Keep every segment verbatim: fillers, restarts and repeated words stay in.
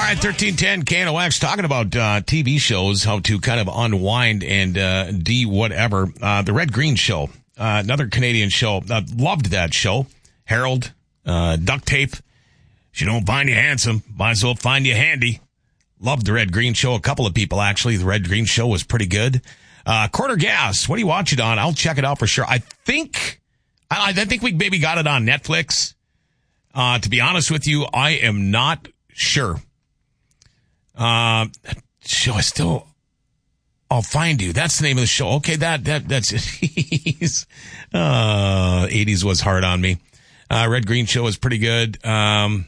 right, thirteen ten K N O X, talking about uh, T V shows, how to kind of unwind and uh, de-whatever. Uh, the Red Green Show, uh, another Canadian show. Uh, loved that show. Harold, uh, duct tape. If you don't find you handsome, might as well find you handy. Loved the Red Green Show. A couple of people, actually. The Red Green Show was pretty good. Uh, Quarter Gas, what do you watch it on? I'll check it out for sure. I think, I, I think we maybe got it on Netflix. Uh, to be honest with you, I am not sure. Uh, show I still, I'll find you. That's the name of the show. Okay, that, that, that's it. uh, eighties was hard on me. Uh, Red Green Show is pretty good. Um,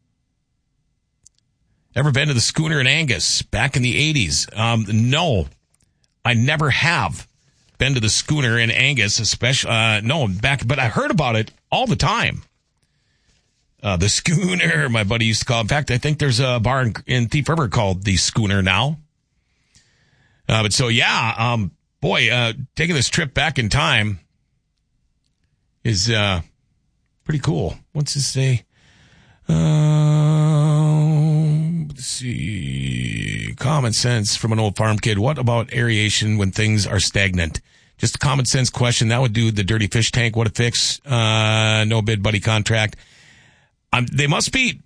ever been to the Schooner in Angus back in the eighties? Um, no, I never have been to the Schooner in Angus, especially, uh, no, back, but I heard about it all the time. Uh, the Schooner, my buddy used to call it. In fact, I think there's a bar in, in Thief River called the Schooner now. Uh, but so, yeah, um, boy, uh, taking this trip back in time is, uh, pretty cool. What's it say? Uh, let's see. Common sense from an old farm kid. What about aeration when things are stagnant? Just a common sense question. That would do the dirty fish tank. What a fix. Uh, no bid buddy contract. Um, they must be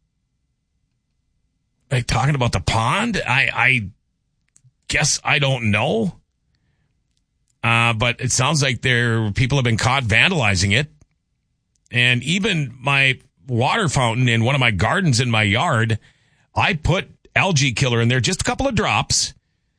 like talking about the pond. I, I guess I don't know. Uh, but it sounds like there people have been caught vandalizing it. And even my water fountain in one of my gardens in my yard, I put algae killer in there, just a couple of drops,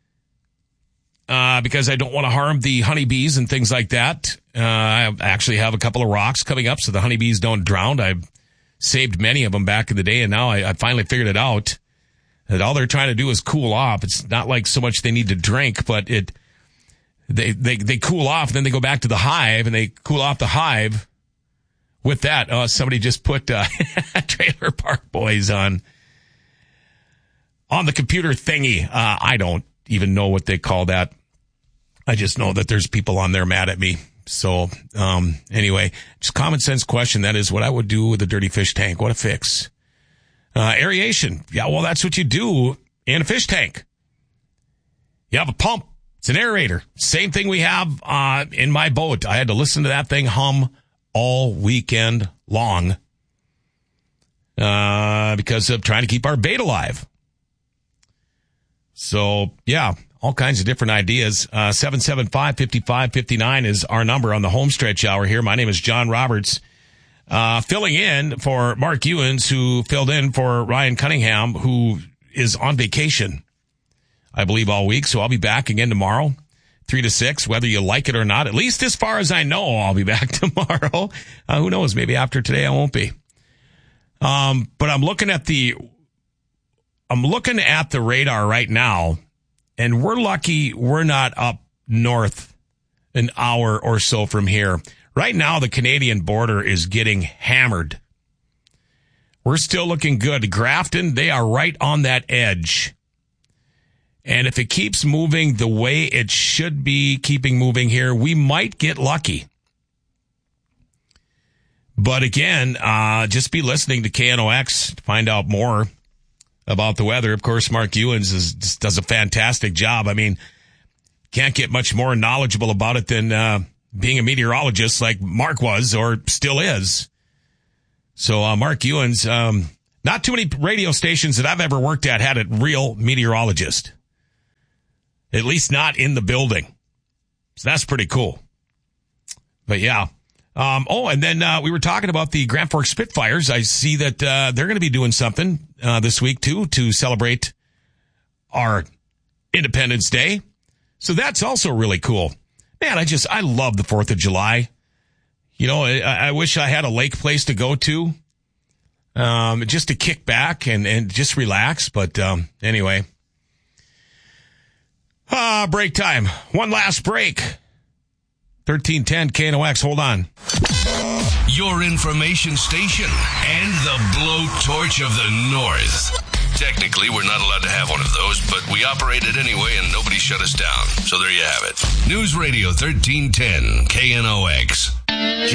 uh, because I don't want to harm the honeybees and things like that. Uh, I actually have a couple of rocks coming up so the honeybees don't drown. I've saved many of them back in the day, and now I, I finally figured it out that all they're trying to do is cool off. It's not like so much they need to drink, but it they they they cool off, and then they go back to the hive, and they cool off the hive. With that, uh, somebody just put uh, Trailer Park Boys on on the computer thingy. Uh, I don't even know what they call that. I just know that there's people on there mad at me. So, um, anyway, just common sense question. That is what I would do with a dirty fish tank. What a fix. Uh, aeration. Yeah, well, that's what you do in a fish tank. You have a pump. It's an aerator. Same thing we have uh, in my boat. I had to listen to that thing hum all weekend long uh, because of trying to keep our bait alive. So, yeah, all kinds of different ideas. Uh, seven seven five, five five five nine is our number on the Homestretch Hour here. My name is John Roberts, uh, filling in for Mark Ewens, who filled in for Ryan Cunningham, who is on vacation, I believe, all week. So I'll be back again tomorrow. Three to six, whether you like it or not. At least as far as I know, I'll be back tomorrow. Uh, who knows? Maybe after today I won't be. Um, but I'm looking at the, I'm looking at the radar right now, and we're lucky we're not up north an hour or so from here. Right now, the Canadian border is getting hammered. We're still looking good. Grafton, they are right on that edge. And if it keeps moving the way it should be keeping moving here, we might get lucky. But again, uh, just be listening to K N O X to find out more about the weather. Of course, Mark Ewens is, just does a fantastic job. I mean, can't get much more knowledgeable about it than uh, being a meteorologist like Mark was or still is. So uh, Mark Ewens, um, not too many radio stations that I've ever worked at had a real meteorologist. At least not in the building. So that's pretty cool. But yeah. Um, oh, and then uh, we were talking about the Grand Forks Spitfires. I see that uh, they're going to be doing something uh, this week, too, to celebrate our Independence Day. So that's also really cool. Man, I just, I love the fourth of July. You know, I, I wish I had a lake place to go to um, just to kick back and, and just relax. But um, anyway. Ah, uh, break time. One last break. thirteen ten K N O X. Hold on. Your information station and the blowtorch of the North. Technically, we're not allowed to have one of those, but we operate it anyway and nobody shut us down. So there you have it. News Radio thirteen ten K N O X.